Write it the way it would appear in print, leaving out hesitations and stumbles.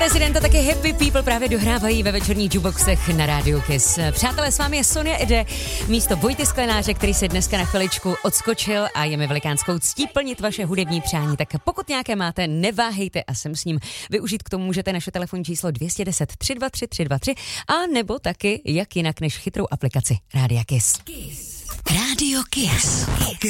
Prezidenta taky Happy People právě dohrávají ve večerních jukeboxech na rádiu Kiss. Přátelé, s vámi je Sonia Ede, místo Vojty Sklenáře, který se dneska na chviličku odskočil a je mi velikánskou ctí plnit vaše hudební přání. Tak pokud nějaké máte, neváhejte a sem s ním využít. K tomu můžete naše telefonní číslo 210 323 323 a nebo taky jak jinak než chytrou aplikaci Rádia Kiss. Radio Kiss.